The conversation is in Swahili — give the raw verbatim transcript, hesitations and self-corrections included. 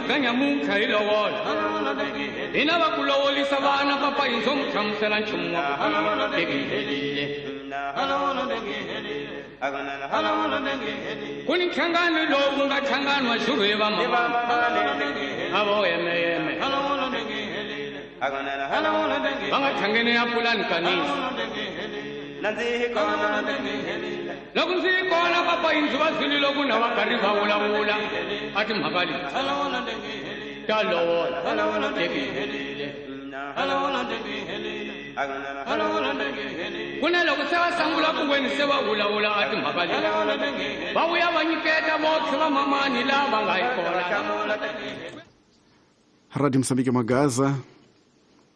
ganya munka ilowola ina bakulowolisa bana papa inzo muthamusela nchumu tekihelile kuni nhlangano lowu nga nhlangano wa xirho va mama avo yeme yeme va nga thangeni ya pulani kanisa loko ndzi kona papa inzu va zwile loko na va karhi va vulavula a timhaka leti ta lowola tekihelile kuna loko se va sangula ku weni se va vulavula a timhaka leti va vuya va nyiketa votlhe va mamani lava nga yi kona Radio Msambiki Magaza.